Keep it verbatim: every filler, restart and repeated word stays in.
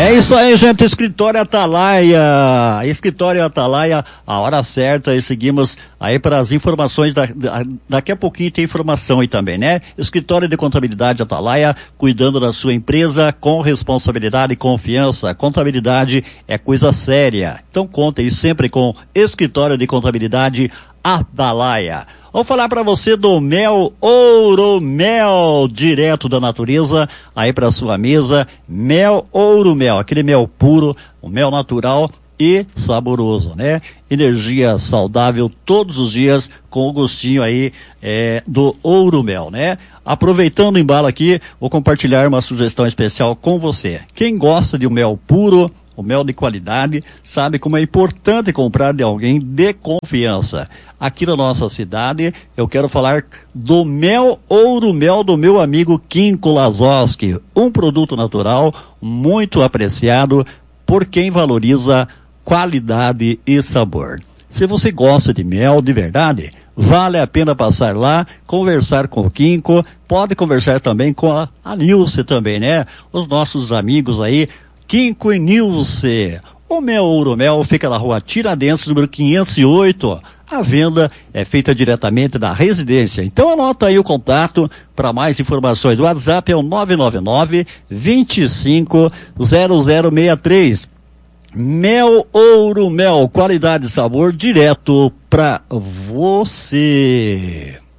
É isso aí, gente. Escritório Atalaia. Escritório Atalaia, a hora certa, e seguimos aí para as informações. Da, da, daqui a pouquinho tem informação aí também, né? Escritório de Contabilidade Atalaia, cuidando da sua empresa com responsabilidade e confiança. Contabilidade é coisa séria. Então conte aí sempre com Escritório de Contabilidade Atalaia. Vou falar para você do mel Ouro Mel, direto da natureza, aí para sua mesa. Mel Ouro Mel, aquele mel puro, o mel natural e saboroso, né? Energia saudável todos os dias com o gostinho aí é, do Ouro Mel, né? Aproveitando o embalo aqui, vou compartilhar uma sugestão especial com você. Quem gosta de um mel puro, o mel de qualidade, sabe como é importante comprar de alguém de confiança. Aqui na nossa cidade, eu quero falar do mel Ouro Mel do meu amigo Kinko Lazoski. Um produto natural muito apreciado por quem valoriza qualidade e sabor. Se você gosta de mel de verdade, vale a pena passar lá, conversar com o Kinko, pode conversar também com a, a Nilce também, né? Os nossos amigos aí, Kinko e Nilce. O mel Ouro Mel fica na rua Tiradentes, número quinhentos e oito. A venda é feita diretamente da residência. Então anota aí o contato para mais informações. O WhatsApp é o nove nove nove, dois cinco, zero zero seis três. Mel Ouro Mel, qualidade e sabor direto para você.